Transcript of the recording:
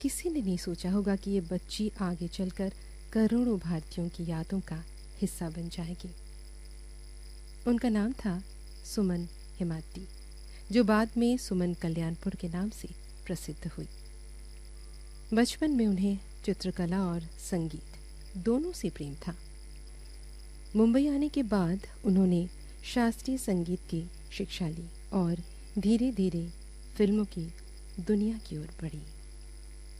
किसी ने नहीं सोचा होगा कि ये बच्ची आगे चलकर करोड़ों भारतीयों की यादों का हिस्सा बन जाएगी। उनका नाम था सुमन हिमाद्री, जो बाद में सुमन कल्याणपुर के नाम से प्रसिद्ध हुई। बचपन में उन्हें चित्रकला और संगीत दोनों से प्रेम था। मुंबई आने के बाद उन्होंने शास्त्रीय संगीत की शिक्षा ली और धीरे धीरे फिल्मों की दुनिया की ओर बढ़ी।